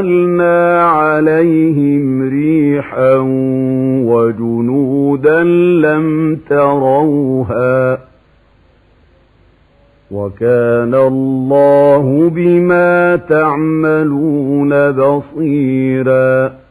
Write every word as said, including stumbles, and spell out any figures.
وأرسلنا عليهم ريحا وجنودا لم تروها وكان الله بما تعملون بصيرا